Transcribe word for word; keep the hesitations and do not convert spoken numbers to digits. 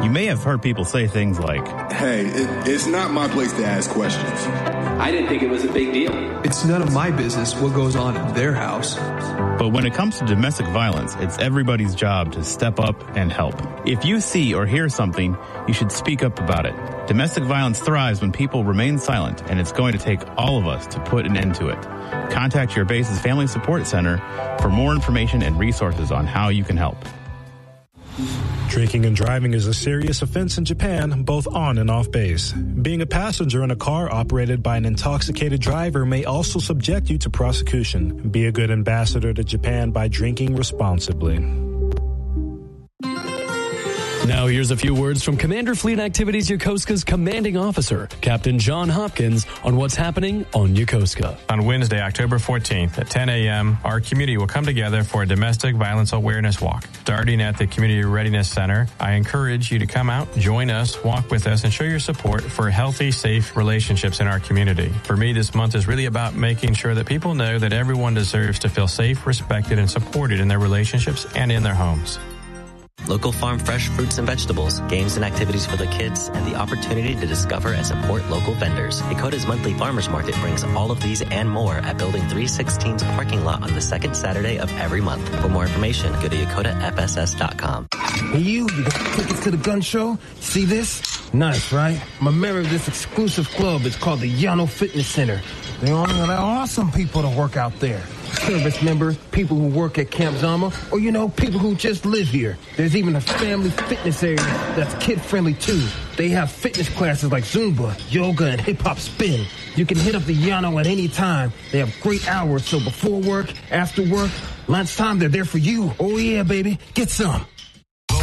You may have heard people say things like, "Hey, it, it's not my place to ask questions." I didn't think it was a big deal. It's none of my business what goes on in their house. But when it comes to domestic violence, it's everybody's job to step up and help. If you see or hear something, you should speak up about it. Domestic violence thrives when people remain silent, and it's going to take all of us to put an end to it. Contact your base's Family Support Center for more information and resources on how you can help. Drinking and driving is a serious offense in Japan, both on and off base. Being a passenger in a car operated by an intoxicated driver may also subject you to prosecution. Be a good ambassador to Japan by drinking responsibly. Now here's a few words from Commander Fleet Activities Yokosuka's commanding officer, Captain John Hopkins, on what's happening on Yokosuka. On Wednesday, October fourteenth at ten a.m., our community will come together for a domestic violence awareness walk. Starting at the Community Readiness Center, I encourage you to come out, join us, walk with us, and show your support for healthy, safe relationships in our community. For me, this month is really about making sure that people know that everyone deserves to feel safe, respected, and supported in their relationships and in their homes. Local farm fresh fruits and vegetables, games and activities for the kids, and the opportunity to discover and support local vendors. Dakota's monthly farmers market brings all of these and more at Building three sixteen's parking lot on the second Saturday of every month. For more information, go to Yokota F S S dot com. Hey, you, you got tickets to the gun show? See this? Nice, right? I'm a member of this exclusive club. It's called the Yano Fitness Center. They only allow awesome people to work out there. Service members, people who work at Camp Zama, or, you know, people who just live here. There's even a family fitness area that's kid-friendly, too. They have fitness classes like Zumba, yoga, and hip-hop spin. You can hit up the Yano at any time. They have great hours, so before work, after work, lunchtime, they're there for you. Oh, yeah, baby. Get some.